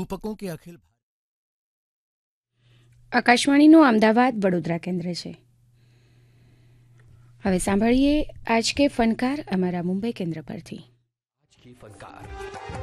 निरूपकों के अखिल આકાશવાણીનું અમદાવાદ વડોદરા કેન્દ્ર છે. હવે સાંભળીએ આજ કે ફનકાર અમારા મુંબઈ કેન્દ્ર પરથી. आज के फनकार